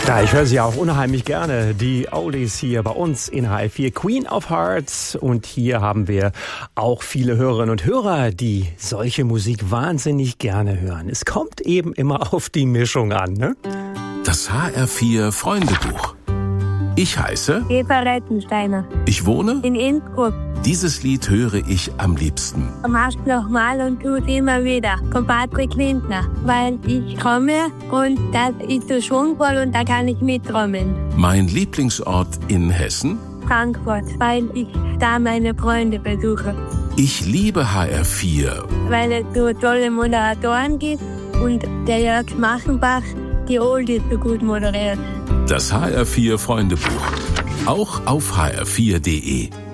Ja, ich höre sie auch unheimlich gerne, die Oldies hier bei uns in HR4, Queen of Hearts. Und hier haben wir auch viele Hörerinnen und Hörer, die solche Musik wahnsinnig gerne hören. Es kommt eben immer auf die Mischung an, ne? Das HR4 Freundebuch. Ich heiße Eva Reitensteiner. Ich wohne In Innsbruck. Dieses Lied höre ich am liebsten. Mach's nochmal und tu's immer wieder. Von Patrick Lindner. Weil ich komme und das ist so schwungvoll und da kann ich mittrommeln. Mein Lieblingsort in Hessen? Frankfurt, weil ich da meine Freunde besuche. Ich liebe HR4. Weil es so tolle Moderatoren gibt und der Jörg Machenbach die Oldies so gut moderiert. Das HR4 Freundebuch. Auch auf hr4.de.